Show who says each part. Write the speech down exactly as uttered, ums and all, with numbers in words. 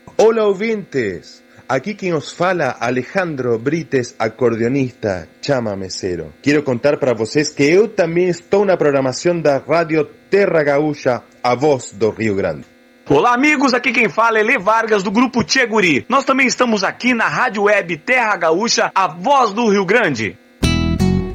Speaker 1: Olá, ouvintes! Aqui quem os fala, Alejandro Brites, acordeonista, chamameceiro. Quero contar para vocês que eu também estou na programação da Rádio Terra Gaúcha, a voz do Rio Grande.
Speaker 2: Olá, amigos, aqui quem fala é Lê Vargas, do Grupo Tchê Guri. Nós também estamos aqui na Rádio Web Terra Gaúcha, a voz do Rio Grande.